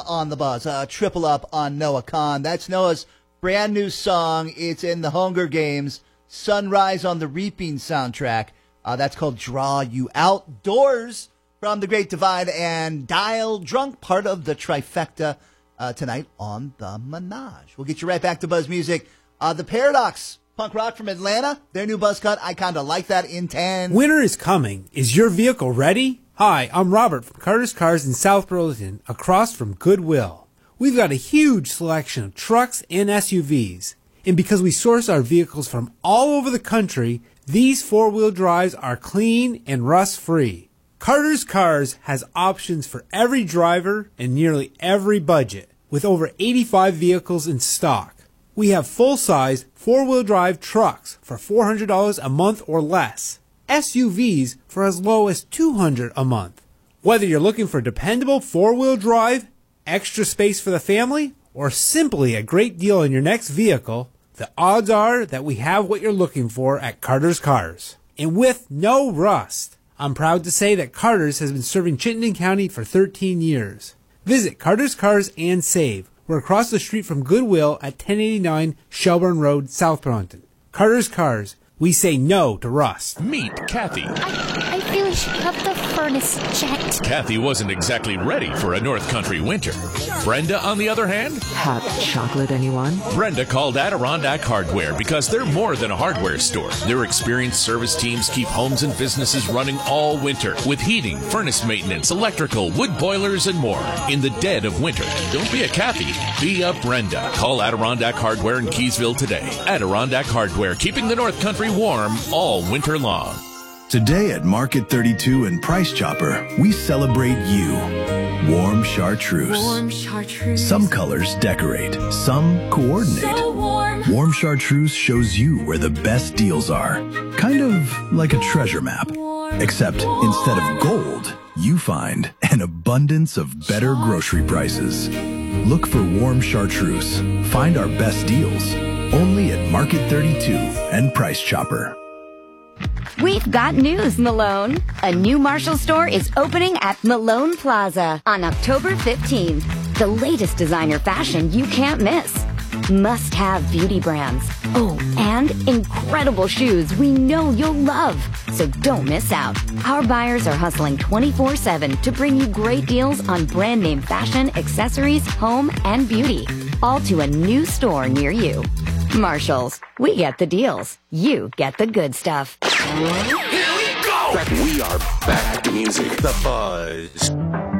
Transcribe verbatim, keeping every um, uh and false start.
uh, on the buzz. Uh, triple up on Noah Kahan. That's Noah's brand new song. It's in the Hunger Games Sunrise on the Reaping soundtrack. Uh, that's called Draw You Outdoors from The Great Divide and Dial Drunk, part of the trifecta uh, tonight on The Menage. We'll get you right back to Buzz Music. Uh, the Paradox, punk rock from Atlanta, their new buzz cut. I kind of like that in ten. Winter is coming. Is your vehicle ready? Hi, I'm Robert from Carter's Cars in South Burlington, across from Goodwill. We've got a huge selection of trucks and S U Vs. And because we source our vehicles from all over the country, these four-wheel drives are clean and rust-free. Carter's Cars has options for every driver and nearly every budget, with over eighty-five vehicles in stock. We have full-size four-wheel drive trucks for four hundred dollars a month or less, S U Vs for as low as two hundred dollars a month. Whether you're looking for dependable four-wheel drive, extra space for the family, or simply a great deal on your next vehicle, the odds are that we have what you're looking for at Carter's Cars. And with no rust. I'm proud to say that Carter's has been serving Chittenden County for thirteen years. Visit Carter's Cars and save. We're across the street from Goodwill at ten eighty-nine Shelburne Road, South Burlington. Carter's Cars. We say no to rust. Meet Kathy. I, I feel I should have the furnace checked. Kathy wasn't exactly ready for a North Country winter. Brenda, on the other hand? Hot chocolate, anyone? Brenda called Adirondack Hardware because they're more than a hardware store. Their experienced service teams keep homes and businesses running all winter with heating, furnace maintenance, electrical, wood boilers, and more. In the dead of winter, don't be a Kathy, be a Brenda. Call Adirondack Hardware in Keysville today. Adirondack Hardware, keeping the North Country warm all winter long. Today at Market thirty-two and Price Chopper, we celebrate you. Warm chartreuse. Warm chartreuse. Some colors decorate, some coordinate. So warm. Warm chartreuse shows you where the best deals are. Kind of like a treasure map. Warm. Except Warm. instead of gold, you find an abundance of better grocery prices. Look for warm chartreuse. Find our best deals. Only at Market thirty-two and Price Chopper. We've got news, Malone. A new Marshall store is opening at Malone Plaza on October fifteenth. The latest designer fashion you can't miss. Must-have beauty brands. Oh, and incredible shoes we know you'll love. So don't miss out. Our buyers are hustling twenty-four seven to bring you great deals on brand name fashion, accessories, home, and beauty. All to a new store near you. Marshalls, we get the deals. You get the good stuff. Here we go! We are back to music. The Buzz.